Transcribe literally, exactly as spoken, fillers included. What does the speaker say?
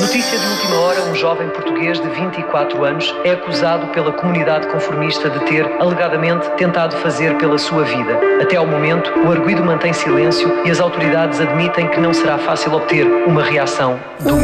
Notícia de última hora, um jovem português de vinte e quatro anos é acusado pela comunidade conformista de ter, alegadamente, tentado fazer pela sua vida. Até ao momento, o arguido mantém silêncio e as autoridades admitem que não será fácil obter uma reação do mesmo.